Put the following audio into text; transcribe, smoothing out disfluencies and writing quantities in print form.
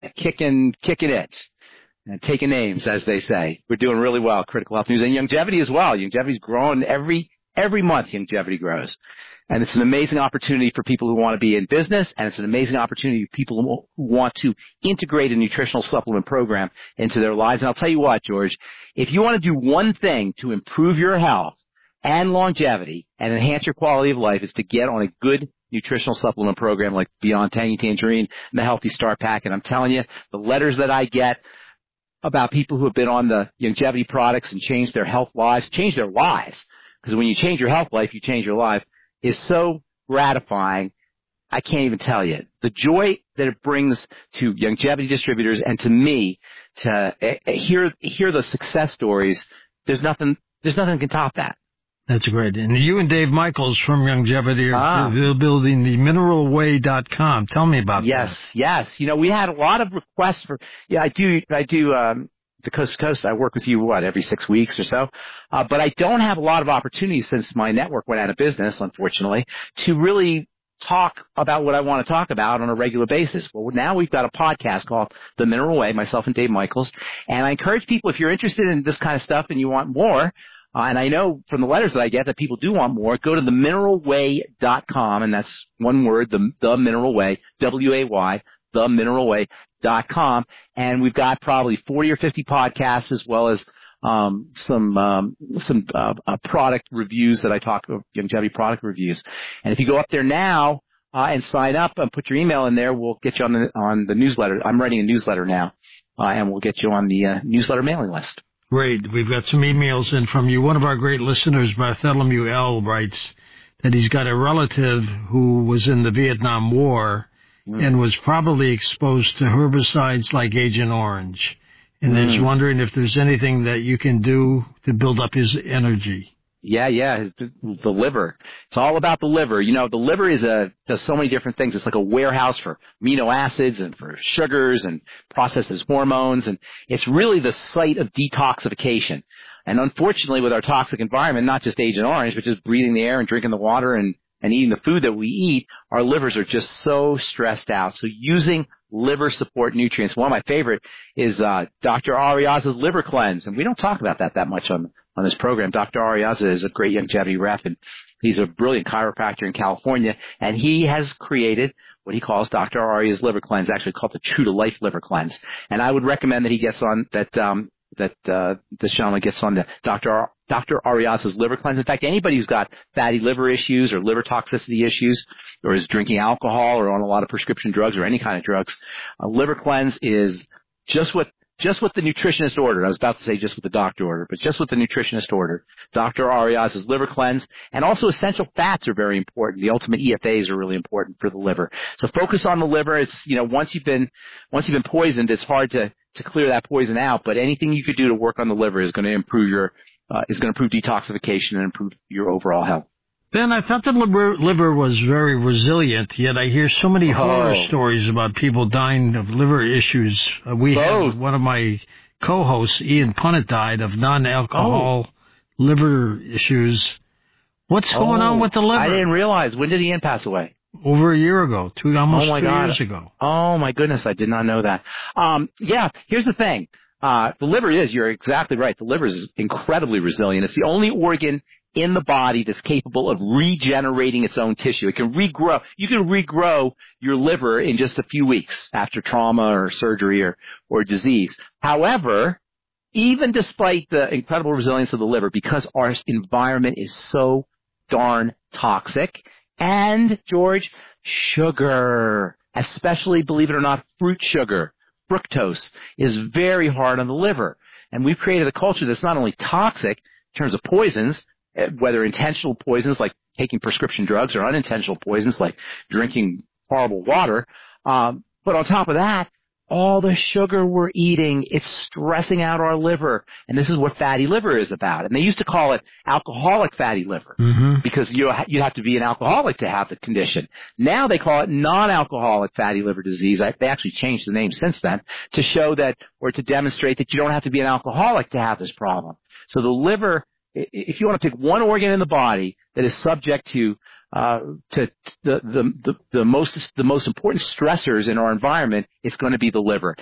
kicking it and taking names, as they say. We're doing really well. Critical Health News and Longevity as well. Longevity's growing every month. Longevity grows. And it's an amazing opportunity for people who want to be in business, and it's an amazing opportunity for people who want to integrate a nutritional supplement program into their lives. And I'll tell you what, George, if you want to do one thing to improve your health and longevity and enhance your quality of life, is to get on a good nutritional supplement program like Beyond Tangy Tangerine and the Healthy Start Pack. And I'm telling you, the letters that I get about people who have been on the longevity products and changed their health lives, change their lives, because when you change your health life, you change your life, is so gratifying. I can't even tell you. The joy that it brings to longevity distributors and to me to hear the success stories, there's nothing can top that. That's great. And you and Dave Michaels from Longevity are building the mineralway.com. Tell me about that. Yes. We had a lot of requests for, I do the Coast to Coast. I work with you, every 6 weeks or so. But I don't have a lot of opportunities since my network went out of business, unfortunately, to really talk about what I want to talk about on a regular basis. Well, now we've got a podcast called The Mineral Way, myself and Dave Michaels. And I encourage people, if you're interested in this kind of stuff and you want more, and I know from the letters that I get that people do want more, go to themineralway.com, and that's one word, the Mineral Way, W-A-Y, themineralway.com, and we've got probably 40 or 50 podcasts as well as some product reviews that I talk about, longevity product reviews. And if you go up there now and sign up and put your email in there, we'll get you on the newsletter. I'm writing a newsletter now, and we'll get you on the newsletter mailing list. Great. We've got some emails in from you. One of our great listeners, Bartholomew L., writes that he's got a relative who was in the Vietnam War and was probably exposed to herbicides like Agent Orange. And is wondering if there's anything that you can do to build up his energy. Yeah, the liver. It's all about the liver. The liver does so many different things. It's like a warehouse for amino acids and for sugars and processes hormones, and it's really the site of detoxification. And unfortunately, with our toxic environment, not just Agent Orange, but just breathing the air and drinking the water and eating the food that we eat, our livers are just so stressed out. So using liver support nutrients. One of my favorite is Dr. Ariaza's Liver Cleanse, and we don't talk about that much on this program. Dr. Ariaza is a great longevity rep, and he's a brilliant chiropractor in California, and he has created what he calls Dr. Ariaza's Liver Cleanse, actually called the True to Life Liver Cleanse. And I would recommend that he gets on this gentleman gets on the Dr. Ariaza's Liver Cleanse. In fact, anybody who's got fatty liver issues or liver toxicity issues or is drinking alcohol or on a lot of prescription drugs or any kind of drugs, a liver cleanse is just what the nutritionist ordered. I was about to say just what the doctor ordered, but just what the nutritionist ordered. Dr. Ariaza's Liver Cleanse. And also essential fats are very important. The ultimate EFAs are really important for the liver. So focus on the liver. It's, once you've been poisoned, it's hard to clear that poison out, but anything you could do to work on the liver is going to improve detoxification and improve your overall health. Ben, I thought the liver was very resilient, yet I hear so many horror stories about people dying of liver issues. We had one of my co-hosts, Ian Punnett, died of non-alcohol liver issues. What's going on with the liver? I didn't realize. When did Ian pass away? Over a year ago, almost 2 years ago. Oh, my goodness, I did not know that. Here's the thing. The liver you're exactly right. The liver is incredibly resilient. It's the only organ in the body that's capable of regenerating its own tissue. It can regrow. You can regrow your liver in just a few weeks after trauma or surgery or disease. However, even despite the incredible resilience of the liver, because our environment is so darn toxic, and, George, sugar, especially, believe it or not, fruit sugar, fructose, is very hard on the liver. And we've created a culture that's not only toxic in terms of poisons, whether intentional poisons like taking prescription drugs or unintentional poisons like drinking horrible water, but on top of that, all the sugar we're eating, it's stressing out our liver. And this is what fatty liver is about. And they used to call it alcoholic fatty liver because you have to be an alcoholic to have the condition. Now they call it non-alcoholic fatty liver disease. They actually changed the name since then to show that, or to demonstrate that you don't have to be an alcoholic to have this problem. So the liver, if you want to pick one organ in the body that is subject to the most important stressors in our environment, it's going to be the liver.